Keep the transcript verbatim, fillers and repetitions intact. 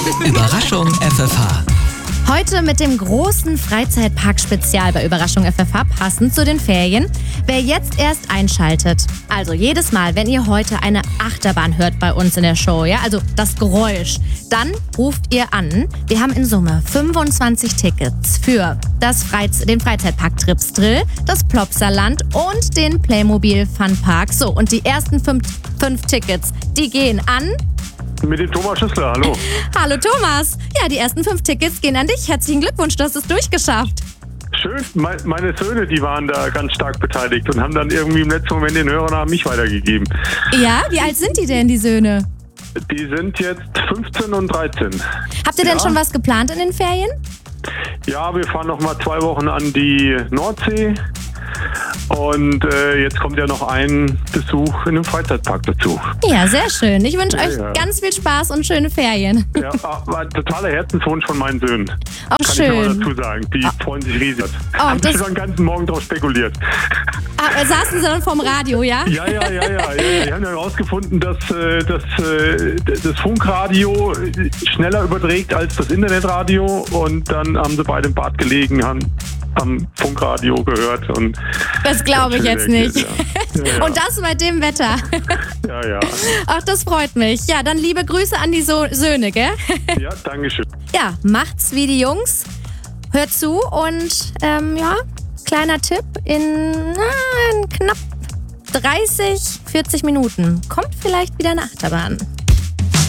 Überraschung F F H. Heute mit dem großen Freizeitpark-Spezial bei Überraschung F F H, passend zu den Ferien. Wer jetzt erst einschaltet, also jedes Mal, wenn ihr heute eine Achterbahn hört bei uns in der Show, ja, also das Geräusch, dann ruft ihr an. Wir haben in Summe fünfundzwanzig Tickets für das Freiz- den Freizeitpark Tripsdrill, das Plopsaland und den Playmobil Funpark. So, und die ersten fünf, fünf Tickets, die gehen an... Mit dem Thomas Schüssler, hallo. Hallo Thomas. Ja, die ersten fünf Tickets gehen an dich. Herzlichen Glückwunsch, du hast es durchgeschafft. Schön, Me- meine Söhne, die waren da ganz stark beteiligt und haben dann irgendwie im letzten Moment den Hörer an mich weitergegeben. Ja, wie alt sind die denn, die Söhne? Die sind jetzt fünfzehn und dreizehn. Habt ihr denn Ja. schon was geplant in den Ferien? Ja, wir fahren noch mal zwei Wochen an die Nordsee. Und äh, jetzt kommt ja noch ein Besuch in einem Freizeitpark dazu. Ja, sehr schön. Ich wünsche Ja, euch ja. ganz viel Spaß und schöne Ferien. Ja, war ein totaler Herzenswunsch von meinen Söhnen. Auch Kann schön. ich mal dazu sagen. Die freuen sich riesig. Oh, Haben das- schon den ganzen Morgen drauf spekuliert. Ah, äh, saßen sie dann vorm Radio, ja? Ja, ja, ja, ja. ja, ja. Die haben ja herausgefunden, dass äh, das, äh, das Funkradio schneller überträgt als das Internetradio. Und dann haben sie beide im Bad gelegen, haben am Funkradio gehört. Und Das glaube ich schön jetzt nicht. reagiert, ja. Ja, ja. Und das bei dem Wetter. Ja, ja. Ach, das freut mich. Ja, dann liebe Grüße an die so- Söhne, gell? Ja, danke schön. Ja, macht's wie die Jungs. Hört zu und ähm, ja, kleiner Tipp, in, na, in knapp dreißig, vierzig Minuten kommt vielleicht wieder eine Achterbahn.